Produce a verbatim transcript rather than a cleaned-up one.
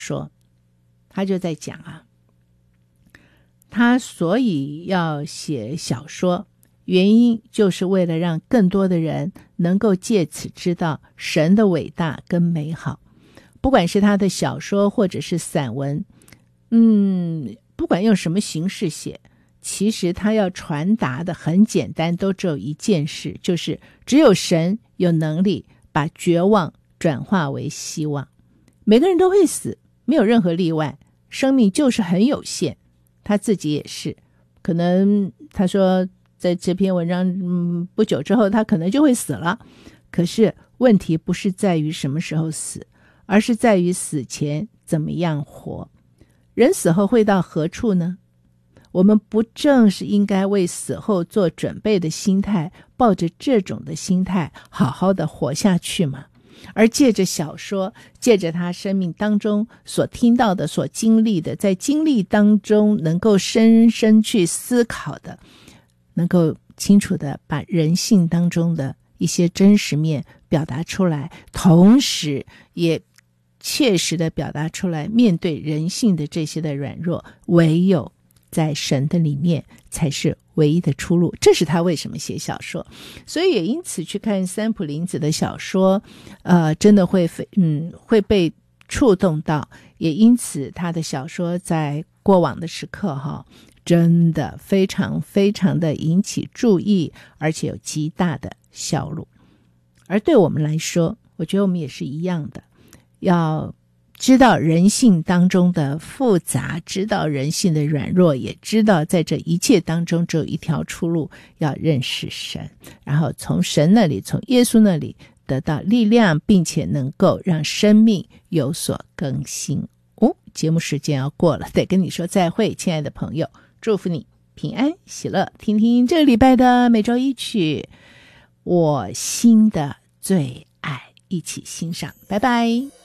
说，他就在讲啊，他所以要写小说，原因就是为了让更多的人能够借此知道神的伟大跟美好。不管是他的小说或者是散文，嗯，不管用什么形式写，其实他要传达的很简单，都只有一件事，就是只有神有能力把绝望转化为希望。每个人都会死，没有任何例外，生命就是很有限，他自己也是。可能他说在这篇文章、嗯、不久之后他可能就会死了，可是问题不是在于什么时候死，而是在于死前怎么样活。人死后会到何处呢？我们不正是应该为死后做准备的心态，抱着这种的心态好好的活下去吗？而借着小说，借着他生命当中所听到的、所经历的，在经历当中能够深深去思考的，能够清楚的把人性当中的一些真实面表达出来，同时也切实的表达出来，面对人性的这些的软弱，唯有在神的里面才是唯一的出路。这是他为什么写小说。所以也因此去看三浦林子的小说，呃，真的会嗯会被触动到。也因此他的小说在过往的时刻哈，真的非常非常的引起注意，而且有极大的效路。而对我们来说，我觉得我们也是一样的，要知道人性当中的复杂，知道人性的软弱，也知道在这一切当中只有一条出路，要认识神，然后从神那里，从耶稣那里得到力量，并且能够让生命有所更新。哦，节目时间要过了，得跟你说再会，亲爱的朋友，祝福你平安喜乐。听听这个礼拜的每周一曲，我心的最爱，一起欣赏，拜拜。